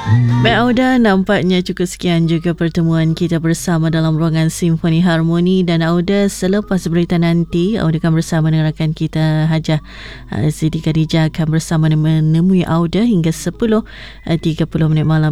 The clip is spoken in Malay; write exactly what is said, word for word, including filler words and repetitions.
Baik Auda, nampaknya cukup sekian juga pertemuan kita bersama dalam ruangan Simfoni Harmoni. Dan Auda, selepas berita nanti, Auda akan bersama dengan rakan kita Hajah Siti Khadijah akan bersama menemui Auda hingga sepuluh tiga puluh minit malam.